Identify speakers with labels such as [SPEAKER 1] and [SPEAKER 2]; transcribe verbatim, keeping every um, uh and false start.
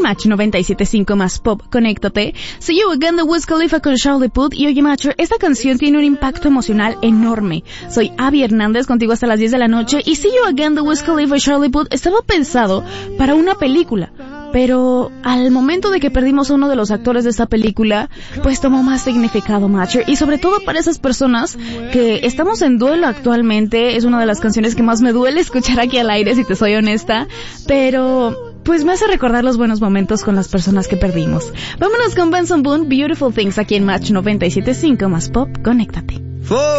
[SPEAKER 1] Match noventa y siete punto cinco más Pop, conéctate. See You Again de Wiz Khalifa con Charlie Puth. Y oye, macho, esta canción tiene un impacto emocional enorme. Soy Abby Hernández, contigo hasta las diez de la noche. Y See You Again de Wiz Khalifa y Charlie Puth estaba pensado para una película. Pero al momento de que perdimos a uno de los actores de esta película, pues tomó más significado, macho. Y sobre todo para esas personas que estamos en duelo actualmente. Es una de las canciones que más me duele escuchar aquí al aire, si te soy honesta. Pero pues me hace recordar los buenos momentos con las personas que perdimos. Vámonos con Benson Boone, Beautiful Things, aquí en Match noventa y siete punto cinco más Pop, conéctate.